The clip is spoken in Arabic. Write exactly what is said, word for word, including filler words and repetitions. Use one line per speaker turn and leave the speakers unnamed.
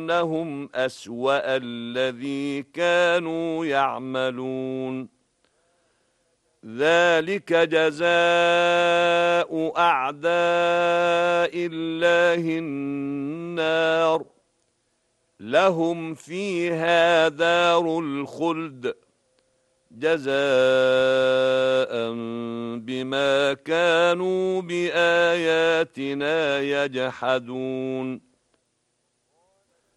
لنجزينهم أسوأ الذي كانوا يعملون ذلك جزاء أعداء الله النار لهم فيها دار الخلد جزاء بما كانوا بآياتنا يجحدون